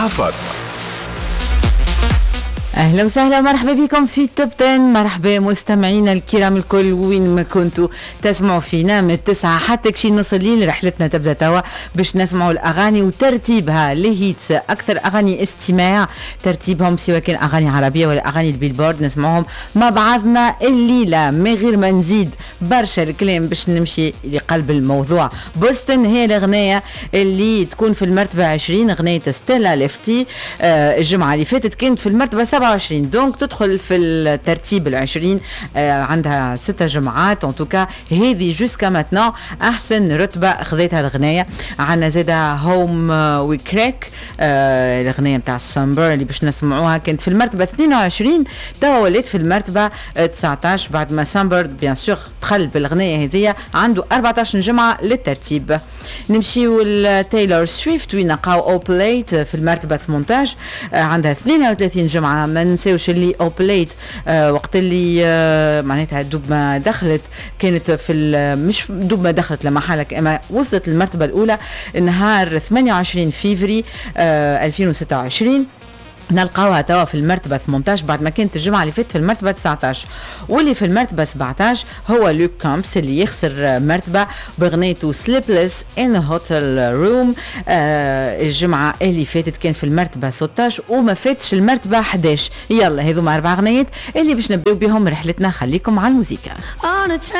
مع فاطمة. اهلا وسهلا ومرحبا بكم في توب 10. مرحبا مستمعينا الكرام الكل وين ما كنتوا تسمعوا فينا من 9 حتى كشي نص الليل. رحلتنا تبدا توا باش نسمعوا الاغاني وترتيبها لهيتس اكثر اغاني استماع ترتيبهم سواء كان اغاني عربيه ولا اغاني البيلبورد نسمعوهم مع بعضنا الليله من غير ما نزيد برشا الكلام باش نمشي لقلب الموضوع. بوستن هي الاغنيه اللي تكون في المرتبه 20 اغنيه ستيلا ليفتي. الجمعه اللي فاتت كانت في المرتبه 27 دونك تدخل في الترتيب العشرين. عندها 6 جمعات ان توكا هذه جوسكا ماتنا احسن رتبه اخذتها الغنايه. عندنا زاده هوم وكريك الاغنيه نتاع السامبر اللي باش نسمعوها كانت في المرتبه 22 توا ولات في المرتبه 19 بعد ما سامبر بيان سور دخل بالاغنيه هذه عنده 14 جمعه للترتيب. نمشيو لتايلور سويفت وين نلقاو اوبليت في المرتبه 18 عندها 32 جمعه. ما ننساوش اللي اوبليت وقت اللي معناتها دوب ما دخلت كانت في مش دوب ما دخلت لما حالك اما وصلت المرتبه الاولى نهار 28 فيفري 2026. نلقاوها توا في المرتبة 18 بعد ما كانت الجمعة اللي فاتت في المرتبة 19. واللي في المرتبة 17 هو لوك كامبس اللي يخسر مرتبة بغنيته سليبلس ان هوتيل روم. الجمعة اللي فاتت كان في المرتبة 16 وما فاتش المرتبة 11. يلا هذوما 4 غنيات اللي باش نبداو بهم رحلتنا. خليكم على الموسيقى.